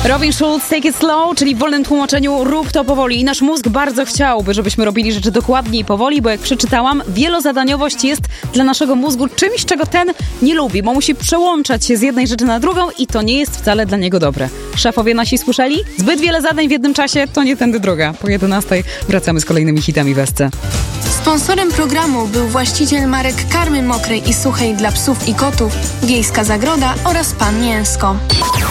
Robin Schulz, Take It Slow, czyli w wolnym tłumaczeniu rób to powoli. I nasz mózg bardzo chciałby, żebyśmy robili rzeczy dokładnie i powoli, bo jak przeczytałam, wielozadaniowość jest dla naszego mózgu czymś, czego ten nie lubi, bo musi przełączać się z jednej rzeczy na drugą i to nie jest wcale dla niego dobre. Szefowie nasi słyszeli? Zbyt wiele zadań w jednym czasie to nie tędy droga. Po 11 wracamy z kolejnymi hitami w Esce. Sponsorem programu był właściciel marek karmy mokrej i suchej dla psów i kotów, Wiejska Zagroda oraz Pan Mięsko.